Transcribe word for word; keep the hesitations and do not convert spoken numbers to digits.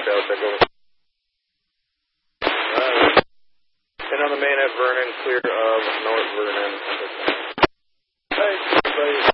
Delta, go. Uh, and on the main at Vernon, clear of North Vernon. Hey, everybody.